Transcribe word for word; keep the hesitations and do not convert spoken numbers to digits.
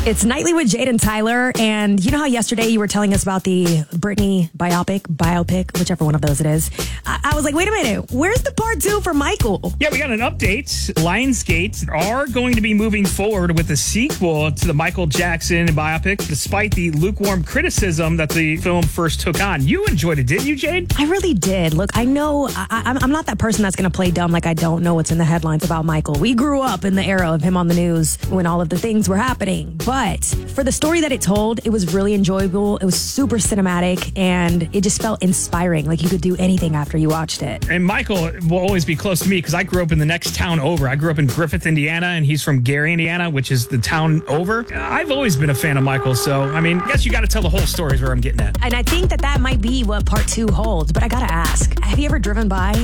It's Nightly with Jade and Tyler, and you know how yesterday you were telling us about the Britney biopic, biopic, whichever one of those it is. I, I was like, wait a minute, where's the part two for Michael? Yeah, we got an update. Lionsgate are going to be moving forward with a sequel to the Michael Jackson biopic, despite the lukewarm criticism that the film first took on. You enjoyed it, didn't you, Jade? I really did. Look, I know I, I'm, I'm not that person that's going to play dumb like I don't know what's in the headlines about Michael. We grew up in the era of him on the news when all of the things were happening. But for the story that it told, it was really enjoyable. It was super cinematic, and it just felt inspiring. Like you could do anything after you watched it. And Michael will always be close to me because I grew up in the next town over. I grew up in Griffith, Indiana, and he's from Gary, Indiana, which is the town over. I've always been a fan of Michael, so, I mean, I guess you got to tell the whole story is where I'm getting at. And I think that that might be what part two holds. But I got to ask, have you ever driven by